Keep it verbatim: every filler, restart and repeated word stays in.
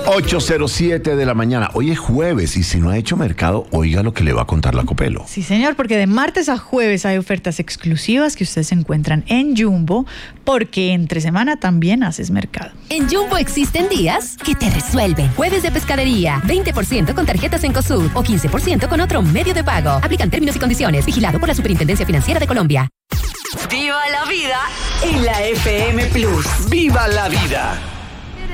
ocho cero siete de la mañana. Hoy es jueves y si no ha hecho mercado, oiga lo que le va a contar la Copelo. Sí, señor, porque de martes a jueves hay ofertas exclusivas que ustedes encuentran en Jumbo, porque entre semana también haces mercado. En Jumbo existen días que te resuelven. Jueves de pescadería, veinte por ciento con tarjetas Cencosud o quince por ciento con otro medio de pago. Aplican términos y condiciones. Vigilado por la Superintendencia Financiera de Colombia. ¡Viva la vida en la F M Plus! ¡Viva la vida!